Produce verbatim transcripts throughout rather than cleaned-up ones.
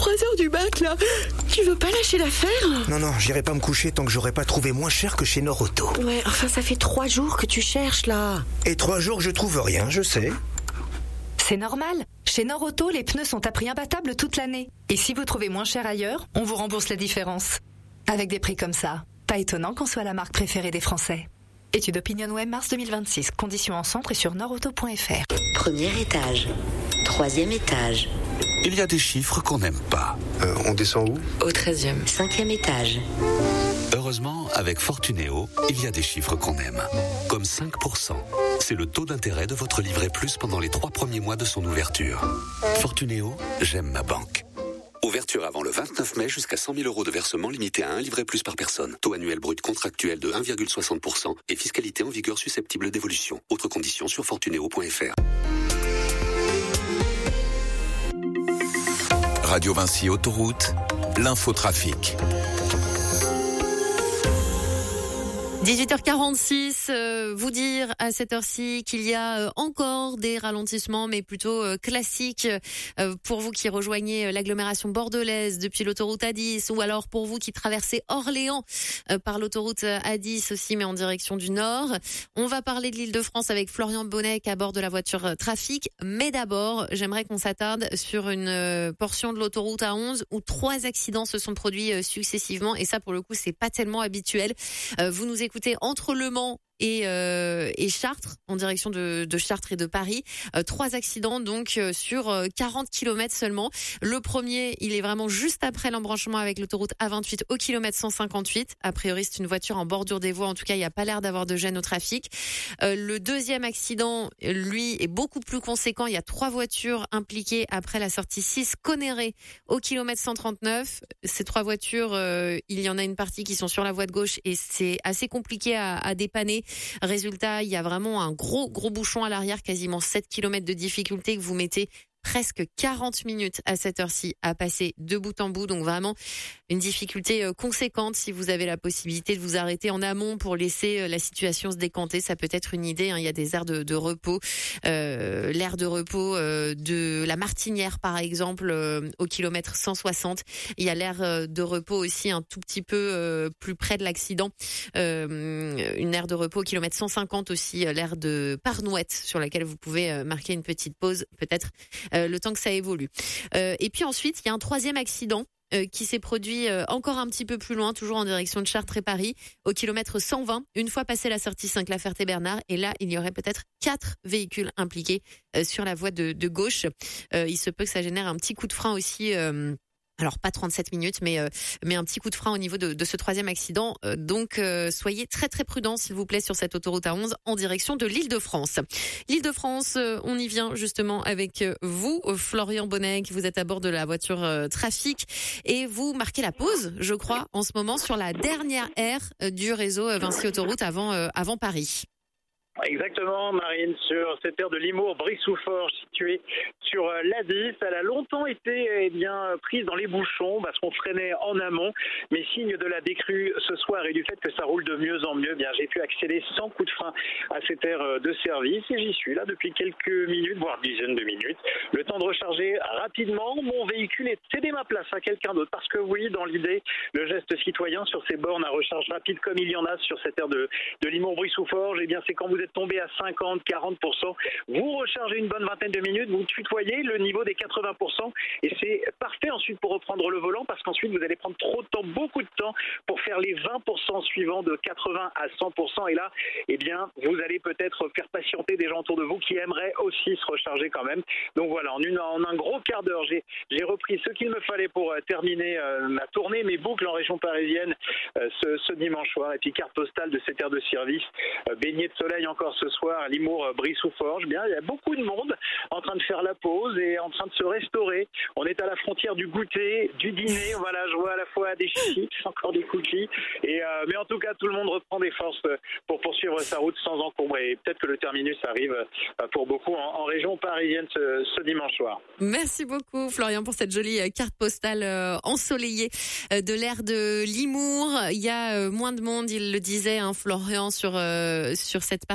trois heures du mat, là. Tu veux pas lâcher l'affaire? Non, non, j'irai pas me coucher tant que j'aurai pas trouvé moins cher que chez Norauto. Ouais, enfin, ça fait trois jours que tu cherches, là. Et trois jours que je trouve rien, je sais. C'est normal. Chez Norauto, les pneus sont à prix imbattable toute l'année. Et si vous trouvez moins cher ailleurs, on vous rembourse la différence. Avec des prix comme ça, pas étonnant qu'on soit la marque préférée des Français. Étude OpinionWay mars deux mille vingt-six. Conditions en centre et sur norauto point f r. Premier étage. Troisième étage. Il y a des chiffres qu'on n'aime pas. Euh, on descend où? Au treizième. Cinquième étage. Heureusement, avec Fortunéo, il y a des chiffres qu'on aime. Comme cinq pour cent. C'est le taux d'intérêt de votre livret plus pendant les trois premiers mois de son ouverture. Fortunéo, j'aime ma banque. Ouverture avant le vingt-neuf mai jusqu'à cent mille euros de versement limité à un livret plus par personne. Taux annuel brut contractuel de un virgule soixante pour cent et fiscalité en vigueur susceptible d'évolution. Autres conditions sur fortunéo point f r. Radio Vinci Autoroute, l'infotrafic. dix-huit heures quarante-six, euh, vous dire à cette heure-ci qu'il y a euh, encore des ralentissements, mais plutôt euh, classiques euh, pour vous qui rejoignez l'agglomération bordelaise depuis l'autoroute A dix, ou alors pour vous qui traversez Orléans euh, par l'autoroute A dix aussi, mais en direction du nord. On va parler de l'Île-de-France avec Florian Bonnec à bord de la voiture euh, trafic, mais d'abord, j'aimerais qu'on s'attarde sur une euh, portion de l'autoroute A onze où trois accidents se sont produits euh, successivement, et ça pour le coup c'est pas tellement habituel. Euh, vous nous écoutez entre Le Mans et, euh, et Chartres, en direction de, de Chartres et de Paris. Euh, trois accidents donc euh, sur euh, quarante kilomètres seulement. Le premier, il est vraiment juste après l'embranchement avec l'autoroute A vingt-huit au kilomètre cent cinquante-huit. A priori, c'est une voiture en bordure des voies. En tout cas, il n'y a pas l'air d'avoir de gêne au trafic. Euh, le deuxième accident, lui, est beaucoup plus conséquent. Il y a trois voitures impliquées après la sortie six Conneré au kilomètre cent trente-neuf. Ces trois voitures, euh, il y en a une partie qui sont sur la voie de gauche et c'est assez compliqué à, à dépanner. Résultat, il y a vraiment un gros gros bouchon à l'arrière, quasiment sept kilomètres de difficulté que vous mettez presque quarante minutes à cette heure-ci à passer de bout en bout. Donc vraiment une difficulté conséquente. Si vous avez la possibilité de vous arrêter en amont pour laisser la situation se décanter, ça peut être une idée. Il y a des aires de, de repos, euh, l'aire de repos euh, de la Martinière par exemple euh, au kilomètre cent soixante. Il y a l'aire de repos aussi un tout petit peu euh, plus près de l'accident, euh, une aire de repos au kilomètre cent cinquante aussi, l'aire de Parnouette sur laquelle vous pouvez marquer une petite pause peut-être. Euh, le temps que ça évolue. Euh, et puis ensuite, il y a un troisième accident euh, qui s'est produit euh, encore un petit peu plus loin, toujours en direction de Chartres et Paris, au kilomètre cent vingt, une fois passé la sortie cinq La Ferté-Bernard. Et là, il y aurait peut-être quatre véhicules impliqués euh, sur la voie de, de gauche. Euh, il se peut que ça génère un petit coup de frein aussi. Euh, Alors pas trente-sept minutes, mais euh, mais un petit coup de frein au niveau de, de ce troisième accident. Euh, donc euh, soyez très très prudents s'il vous plaît sur cette autoroute A onze en direction de l'Île-de-France. L'Île-de-France, euh, on y vient justement avec vous, Florian Bonnec. Vous êtes à bord de la voiture euh, trafic et vous marquez la pause, je crois, en ce moment sur la dernière aire euh, du réseau euh, Vinci Autoroute avant euh, avant Paris. Exactement, Marine, sur cette aire de Limours, Brissou-Forges, située sur l'A dix. Elle a longtemps été eh bien prise dans les bouchons parce qu'on freinait en amont, mais signe de la décrue ce soir et du fait que ça roule de mieux en mieux, eh bien j'ai pu accéder sans coup de frein à cette aire de service et j'y suis là depuis quelques minutes, voire dizaines de minutes. Le temps de recharger rapidement mon véhicule et de céder ma place à quelqu'un d'autre parce que oui, dans l'idée, le geste citoyen sur ces bornes à recharge rapide comme il y en a sur cette aire de, de Limours-Brissou-Forges, eh bien c'est quand vous êtes tombé à cinquante à quarante pour cent, vous rechargez une bonne vingtaine de minutes, vous tutoyez le niveau des quatre-vingts pour cent et c'est parfait ensuite pour reprendre le volant parce qu'ensuite vous allez prendre trop de temps, beaucoup de temps pour faire les vingt pour cent suivants de quatre-vingts à cent pour cent et là, eh bien, vous allez peut-être faire patienter des gens autour de vous qui aimeraient aussi se recharger quand même. Donc voilà, en, une, en un gros quart d'heure, j'ai, j'ai repris ce qu'il me fallait pour euh, terminer euh, ma tournée, mes boucles en région parisienne euh, ce, ce dimanche soir et puis carte postale de cette aire de service, euh, baigné de soleil encore ce soir à Limours, Brissou-Forges. Bien, il y a beaucoup de monde en train de faire la pause et en train de se restaurer. On est à la frontière du goûter, du dîner. Voilà, je vois à la fois des chips, encore des cookies. Et euh, mais en tout cas, tout le monde reprend des forces pour poursuivre sa route sans encombrer. Et peut-être que le terminus arrive pour beaucoup en, en région parisienne ce, ce dimanche soir. Merci beaucoup, Florian, pour cette jolie carte postale ensoleillée de l'aire de Limours. Il y a moins de monde, il le disait, hein, Florian, sur euh, sur cette partie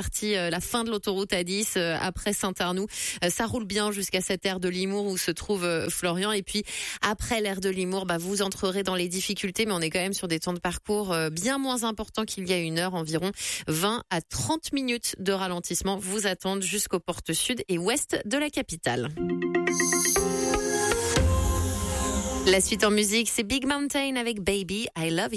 partie, euh, la fin de l'autoroute A dix euh, après Saint-Arnoux. Euh, ça roule bien jusqu'à cette aire de Limours où se trouve euh, Florian. Et puis après l'aire de Limours, bah, vous entrerez dans les difficultés, mais on est quand même sur des temps de parcours euh, bien moins importants qu'il y a une heure, environ vingt à trente minutes de ralentissement vous attendent jusqu'aux portes sud et ouest de la capitale. La suite en musique, c'est Big Mountain avec Baby, I Love You.